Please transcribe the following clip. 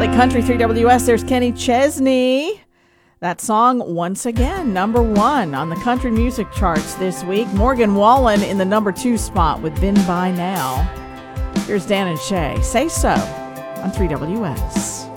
Country 3WS, there's Kenny Chesney. That song, once again, number 1 on the country music charts this week. Morgan Wallen in the number 2 spot with Been By Now. Here's Dan and Shay, Say So on 3WS.